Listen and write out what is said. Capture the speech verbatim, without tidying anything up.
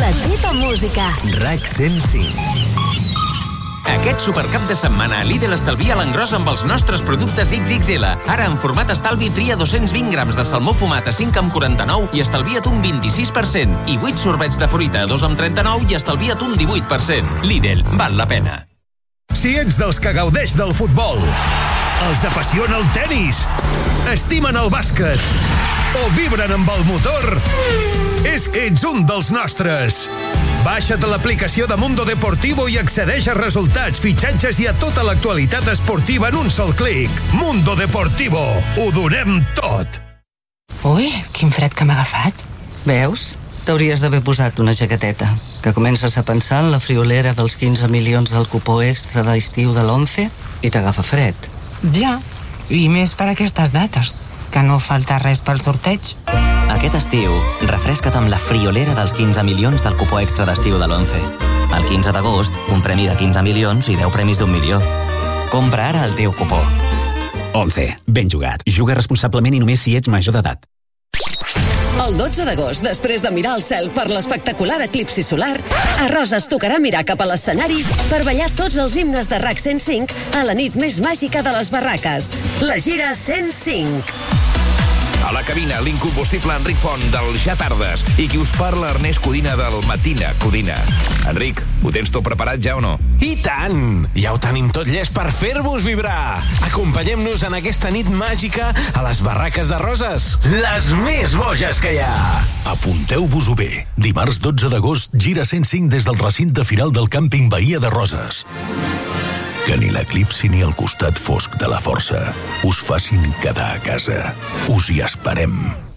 La teva música. RAC cent cinc. Aquest supercap de setmana Lidl estalvia l'engròs amb els nostres productes ics ics ele. Ara, en format estalvi, tria dos-cents vint grams de salmó fumat a cinc coma quaranta-nou i estalvia't un vint-i-sis per cent. I vuit sorbets de fruita a dos coma trenta-nou i estalvia't un divuit per cent. Lidl, val la pena. Si ets dels que gaudeix del futbol, els apassiona el tennis, estimen el bàsquet o vibren amb el motor, és que ets un dels nostres. Baixa't l'aplicació de Mundo Deportivo i accedeix a resultats, fitxatges i a tota l'actualitat esportiva en un sol clic. Mundo Deportivo. Ho donem tot. Ui, quin fred que m'ha agafat. Veus? T'hauries d'haver posat una jaqueteta. Que comences a pensar en la friolera dels quinze milions del cupó extra d'estiu de l'Once i t'agafa fred. Ja, i més per aquestes dates, que no falta res pel sorteig. Aquest estiu, refresca't amb la friolera dels quinze milions del cupó extra d'estiu de l'Once. El quinze d'agost, un premi de quinze milions i deu premis d'un milió. Compra ara el teu cupó. Once, ben jugat. Juga responsablement i només si ets major d'edat. El dotze d'agost, després de mirar el cel per l'espectacular eclipsi solar, a Roses tocarà mirar cap a l'escenari per ballar tots els himnes de RAC cent cinc a la nit més màgica de les barraques, la Gira cent cinc. A la cabina, l'incombustible Enric Font del Ja Tardes i qui us parla, Ernest Codina del Matina Codina. Enric, ho tens tot preparat ja o no? I tant! Ja ho tenim tot llest per fer-vos vibrar! Acompanyem-nos en aquesta nit màgica a les barraques de Roses, les més boges que hi ha! Apunteu-vos-ho bé. Dimarts dotze d'agost, Gira cent cinc des del recinte firal del càmping Bahia de Roses. Que ni l'eclipsi ni el costat fosc de la força us facin quedar a casa. Us hi esperem.